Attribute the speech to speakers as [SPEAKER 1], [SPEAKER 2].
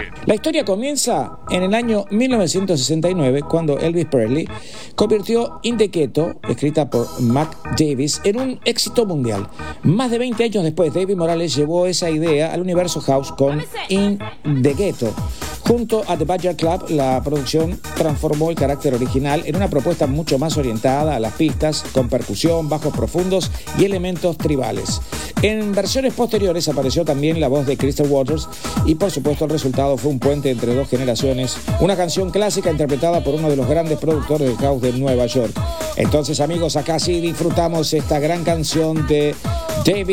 [SPEAKER 1] La historia comienza en el año 1969, cuando Elvis Presley convirtió In the Ghetto, escrita por Mac Davis, en un éxito mundial. Más de 20 años después, David Morales llevó esa idea al universo house con In the Ghetto. Junto a The Backyard Club, la producción transformó el carácter original en una propuesta mucho más orientada a las pistas, con percusión, bajos profundos y elementos tribales. En versiones posteriores apareció también la voz de Crystal Waters y, por supuesto, el resultado fue un puente entre dos generaciones, una canción clásica interpretada por uno de los grandes productores de house de Nueva York. Entonces, amigos, acá sí disfrutamos esta gran canción de David